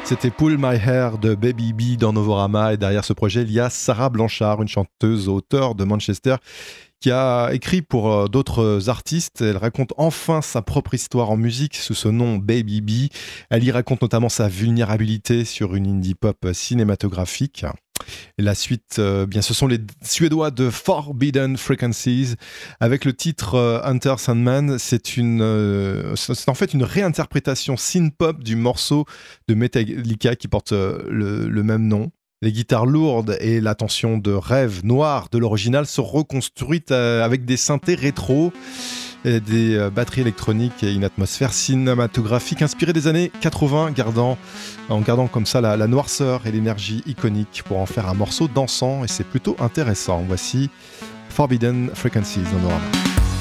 C'était Pull My Hair de Baby B dans Novorama, et derrière ce projet, il y a Sarah Blanchard, une chanteuse, auteure de Manchester, qui a écrit pour d'autres artistes. Elle raconte enfin sa propre histoire en musique sous ce nom Baby B. Elle y raconte notamment sa vulnérabilité sur une indie pop cinématographique. Et la suite, bien, ce sont les Suédois de Forbidden Frequencies avec le titre Hunter Sandman. C'est en fait une réinterprétation synth-pop du morceau de Metallica qui porte le même nom. Les guitares lourdes et la tension de rêve noir de l'original sont reconstruites avec des synthés rétro, et des batteries électroniques et une atmosphère cinématographique inspirée des années 80, en gardant comme ça la noirceur et l'énergie iconique pour en faire un morceau dansant, et c'est plutôt intéressant. Voici Forbidden Frequencies dans Noir.